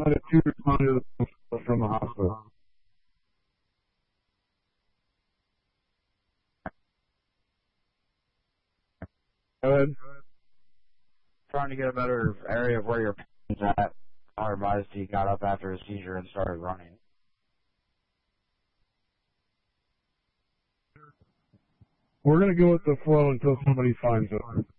I had two responders from the hospital. Go ahead. Trying to get a better area of where your pain's at. I advised he got up after a seizure and started running. We're going to go with the flow until somebody finds it.